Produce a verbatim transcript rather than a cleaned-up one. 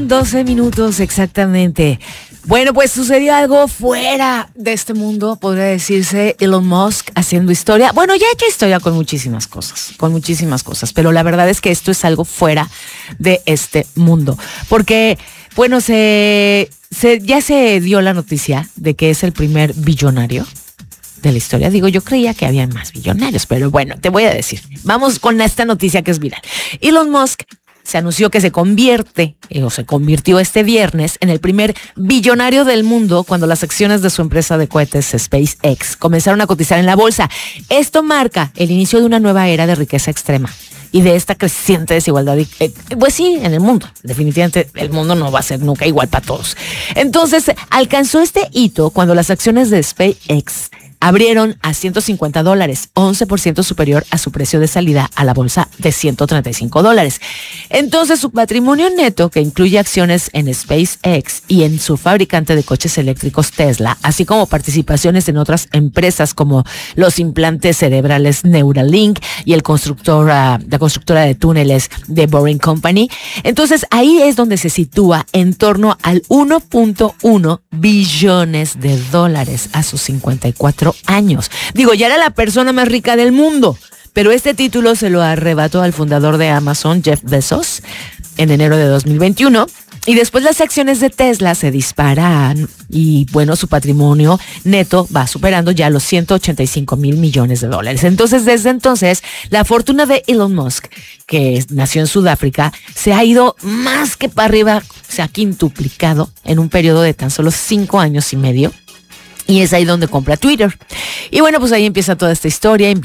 con doce minutos exactamente. Bueno, pues sucedió algo fuera de este mundo, podría decirse. Elon Musk haciendo historia. Bueno, ya ha hecho historia con muchísimas cosas, con muchísimas cosas, pero la verdad es que esto es algo fuera de este mundo. Porque, bueno, se, se ya se dio la noticia de que es el primer billonario de la historia. Digo, yo creía que había más billonarios, pero bueno, te voy a decir. Vamos con esta noticia que es viral. Elon Musk se anunció que se convierte, eh, o se convirtió este viernes, en el primer billonario del mundo cuando las acciones de su empresa de cohetes SpaceX comenzaron a cotizar en la bolsa. Esto marca el inicio de una nueva era de riqueza extrema y de esta creciente desigualdad. Eh, pues sí, en el mundo. Definitivamente el mundo no va a ser nunca igual para todos. Entonces, alcanzó este hito cuando las acciones de SpaceX abrieron a ciento cincuenta dólares, once por ciento superior a su precio de salida a la bolsa de ciento treinta y cinco dólares. Entonces, su patrimonio neto, que incluye acciones en SpaceX y en su fabricante de coches eléctricos Tesla, así como participaciones en otras empresas como los implantes cerebrales Neuralink y el constructor, uh, la constructora de túneles de Boring Company. Entonces, ahí es donde se sitúa en torno al uno punto uno billones de dólares a sus cincuenta y cuatro años. Digo, ya era la persona más rica del mundo, pero este título se lo arrebató al fundador de Amazon, Jeff Bezos, en enero de dos mil veintiuno. Y después las acciones de Tesla se disparan y, bueno, su patrimonio neto va superando ya los ciento ochenta y cinco mil millones de dólares. Entonces, desde entonces, la fortuna de Elon Musk, que nació en Sudáfrica, se ha ido más que para arriba, se ha quintuplicado en un periodo de tan solo cinco años y medio. Y es ahí donde compra Twitter. Y bueno, pues ahí empieza toda esta historia.